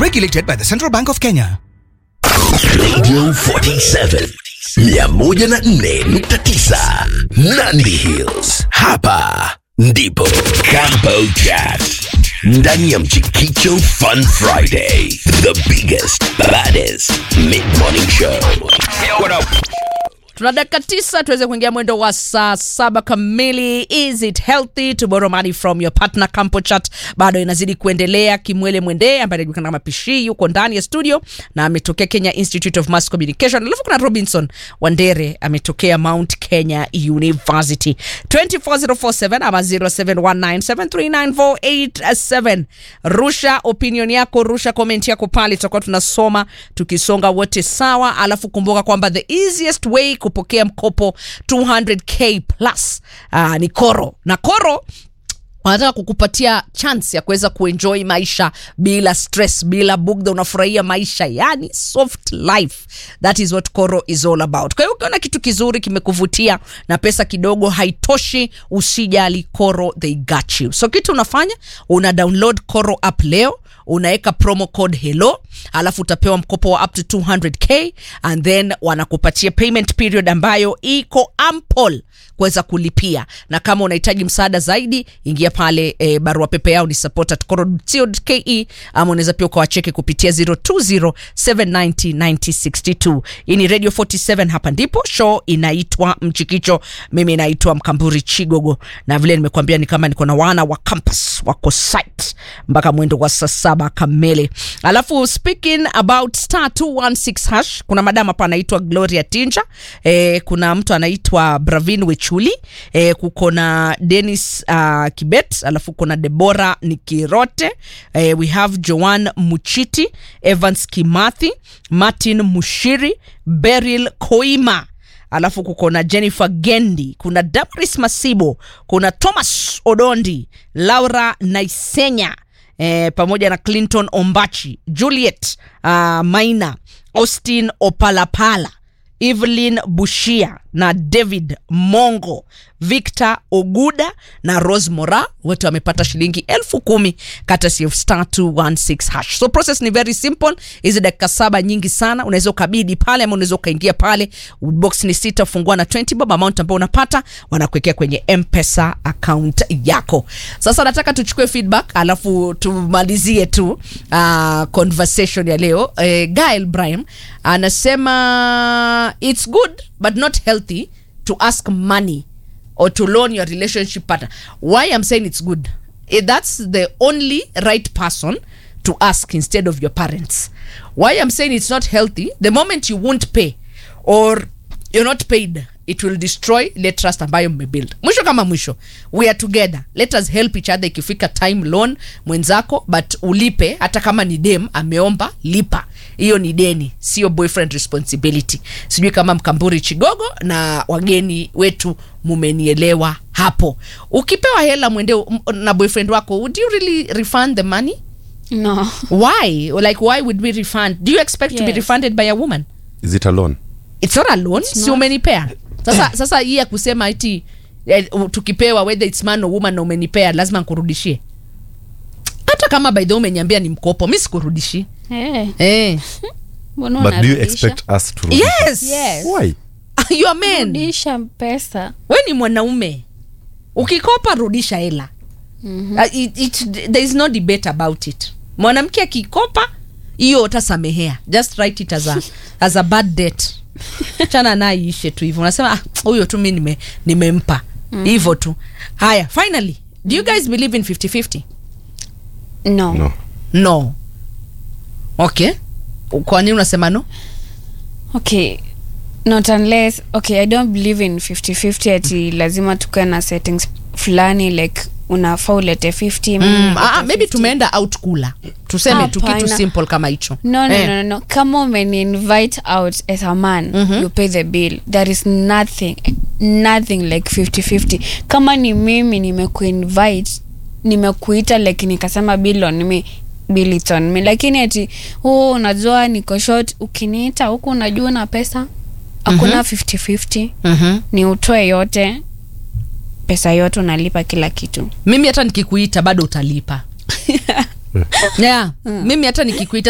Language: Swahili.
Regulated by the Central Bank of Kenya. Radio 47 104.9 Nandi Hills. Hapa ndipo Campo Chat ndani ya Mchikicho Fun Friday, the biggest, baddest mid-morning show. What up? Tuna dakika 9 tuweze kuingia mwendo wa saa 7 kamili. Is it healthy to borrow money from your partner? Campo Chat bado inazidi kuendelea. Kimwele Mwende ambaye anajulikana kama Pishi yuko ndani ya studio na ametokea Kenya Institute of Mass Communication. Alafu kuna Robinson Wandere ametokea Mount Kenya University. 24047 ama 0719739487. Rusha opinion yako, rusha comment yako pale, tutakuwa tunasoma tukisonga wote sawa. Alafu kumbuka kwamba the easiest way kupokea mkopo 200k plus ni Koro. Na Koro wanataka kukupatia chance ya kuweza kuenjoy maisha bila stress, bila bugdha, unafurahia maisha, yani soft life. That is what Koro is all about. Kwa hiyo ukiona kitu kizuri kimekuvutia na pesa kidogo haitoshi, usijali, Koro they got you. So kitu unafanya, una download Koro app leo, unaeka promo code HELLO, alafu utapewa mkopo wa up to 200k, and then wanakupatia payment period ambayo iko ample kuweza kulipia. Na kama unahitaji msaada zaidi, ingia pale barua pepe yao ni support@koro.co.ke, ama unaweza pia ukawacheke kupitia 0207909062. Hii ni Radio 47, hapa ndipo show inaitwa Mchikicho. Mimi naitwa Mkamburi Chigogo, na vile nimekuambia ni kama niko na wana wa campus wako site mpaka mwendo wa saa 7 kamili. Alafu speaking about *216#, kuna madama hapa anaitwa Gloria Tinja, kuna mtu anaitwa Bravin Wechuli, kuko na Dennis Kibet, alafu kuna Deborah Nikirote, we have Joan Muchiti, Evans Kimathi, Martin Mushiri, Beryl Koima, alafu kuko na Jennifer Gendi, kuna Damaris Masibo, kuna Thomas Odondi, Laura Naisenya, pamoja na Clinton Ombachi, Juliet Maina, Austin Opalapala, Evelyn Bushia na David Mongo, Victor Oguda na Rose Mora. Wote wamepata shilingi 10,000 kata *216#. So process ni very simple. Hizi dakika 7 nyingi sana. Unaweza ukabidi pale ama unaweza ukaingia pale. Box ni 6, fungua na 20 bob. Amount ambayo unapata wanakuwekea kwenye M-Pesa account yako. Sasa nataka tuchukue feedback alafu tumalizie tu conversation ya leo. Gail Brahim anasema it's good but not healthy to ask money or to loan your relationship partner. Why I'm saying it's good? That's the only right person to ask instead of your parents. Why I'm saying it's not healthy, the moment you won't pay or you're not paid, it will destroy the trust ambayo mmebuild. Mwisho kama mwisho, we are together, let us help each other. Ikifika time loan mwenzako, but ulipe. Hata kama ni dem ameomba, lipa. Hiyo ni deni, sio boyfriend responsibility. Sijui kama Mkamburi Chigogo na wageni wetu mumenielewa hapo. Ukipewa hela mwende na boyfriend wako, would you really refund the money? No. Why? Like, why would we refund? Do you expect to be refunded by a woman? Is it a loan? It's not a loan. Si umenipea. Sasa hii ya kusema eti tukipewa whether it's man or woman na umenipea lazima nikurudishie. Hata kama by the way umeniambia ni mkopo, mimi sikurudishii. But do you expect us to rudisha? Yes. Why? You are man. Rudisha pesa. Wewe ni mwanaume. Ukikopa rudisha hela. There is no debate about it. Mwanamke akikopa hiyo utasamehea. Just write it as a bad debt. Chana na iishe tu hivyo. Unasema huyo tu mimi nimempa. Hivyo tu. Haya, finally, do you guys believe in 50-50? No. Okay. Kwa nini unasema no? Okay. Not unless, okay, I don't believe in 50-50 ati lazima tukae na settings fulani, like unafaa ulete 50. Maybe tumeenda out kula. Tuseme tu kitu simple kama hicho. No. Kama umeni invite out as a man, you pay the bill. There is nothing like 50-50. Kama ni mimi nimekuinvite, nimekuita like nikasema bill on me, bill it on me. Lakini ati unajua niko short, ukiniita huko unajua na pesa, hakuna 50-50. Ni utoe yote, pesa yote unalipa kila kitu. Mimi hata nikikuita bado utalipa. Yeah. Mimi hata nikikuita